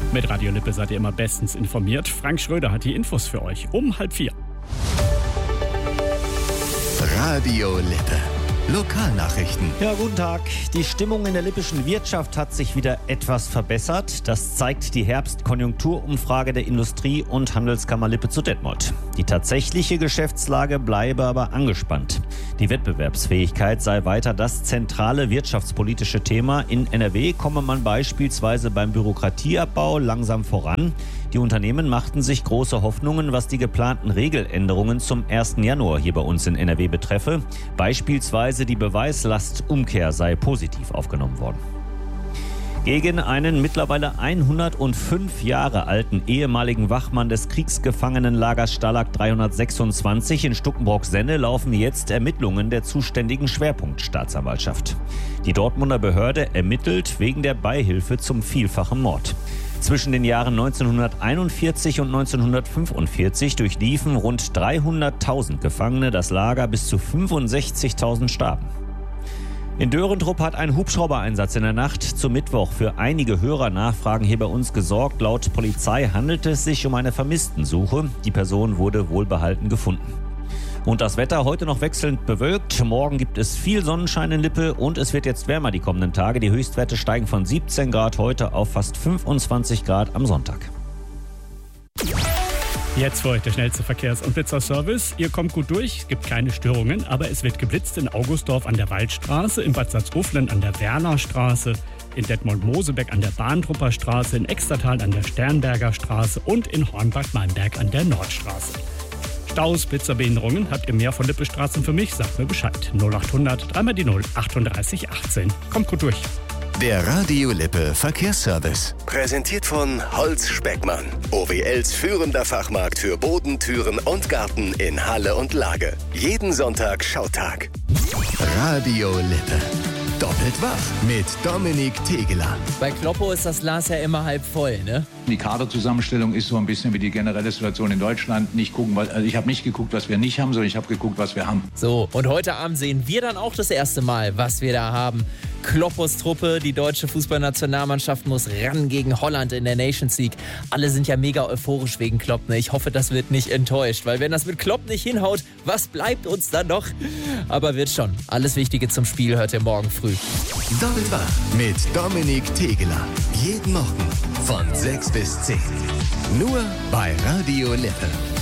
Mit Radio Lippe seid ihr immer bestens informiert. Frank Schröder hat die Infos für euch um 3:30. Radio Lippe. Lokalnachrichten. Ja, guten Tag. Die Stimmung in der lippischen Wirtschaft hat sich wieder etwas verbessert. Das zeigt die Herbstkonjunkturumfrage der Industrie- und Handelskammer Lippe zu Detmold. Die tatsächliche Geschäftslage bleibe aber angespannt. Die Wettbewerbsfähigkeit sei weiter das zentrale wirtschaftspolitische Thema. In NRW komme man beispielsweise beim Bürokratieabbau langsam voran. Die Unternehmen machten sich große Hoffnungen, was die geplanten Regeländerungen zum 1. Januar hier bei uns in NRW betreffe. Beispielsweise die Beweislastumkehr sei positiv aufgenommen worden. Gegen einen mittlerweile 105 Jahre alten ehemaligen Wachmann des Kriegsgefangenenlagers Stalag 326 in Stuckenbrock-Senne laufen jetzt Ermittlungen der zuständigen Schwerpunktstaatsanwaltschaft. Die Dortmunder Behörde ermittelt wegen der Beihilfe zum vielfachen Mord. Zwischen den Jahren 1941 und 1945 durchliefen rund 300.000 Gefangene das Lager, bis zu 65.000 starben. In Dörentrup hat ein Hubschraubereinsatz in der Nacht zum Mittwoch für einige Hörernachfragen hier bei uns gesorgt. Laut Polizei handelte es sich um eine Vermisstensuche. Die Person wurde wohlbehalten gefunden. Und das Wetter heute noch wechselnd bewölkt. Morgen gibt es viel Sonnenschein in Lippe und es wird jetzt wärmer die kommenden Tage. Die Höchstwerte steigen von 17 Grad heute auf fast 25 Grad am Sonntag. Jetzt für euch der schnellste Verkehrs- und Blitzerservice. Ihr kommt gut durch, es gibt keine Störungen, aber es wird geblitzt in Augustdorf an der Waldstraße, in Bad Salzuflen an der Wernerstraße, in Detmold-Mosebeck an der Bahntrupper Straße, in Extertal an der Sternberger Straße und in Hornbach-Malmberg an der Nordstraße. Staus, Blitzerbehinderungen, habt ihr mehr von Lippe-Straßen für mich? Sagt mir Bescheid. 0800 3 die 0 38 18. Kommt gut durch. Der Radio Lippe Verkehrsservice. Präsentiert von Holz Speckmann. OWLs führender Fachmarkt für Boden, Türen und Garten in Halle und Lage. Jeden Sonntag Schautag. Radio Lippe. Doppelt wach mit Dominik Tegeler. Bei Kloppo ist das Glas ja immer halb voll, ne? Die Kaderzusammenstellung ist so ein bisschen wie die generelle Situation in Deutschland. Ich habe nicht geguckt, was wir nicht haben, sondern ich habe geguckt, was wir haben. So, und heute Abend sehen wir dann auch das erste Mal, was wir da haben. Kloppos Truppe, die deutsche Fußballnationalmannschaft muss ran gegen Holland in der Nations League. Alle sind ja mega euphorisch wegen Klopp, ne? Ich hoffe, das wird nicht enttäuscht, weil wenn das mit Klopp nicht hinhaut, was bleibt uns dann noch? Aber wird schon. Alles Wichtige zum Spiel hört ihr morgen früh. Doppelt wach mit Dominik Tegeler. Jeden Morgen von 6 bis 10. Nur bei Radio Lippe.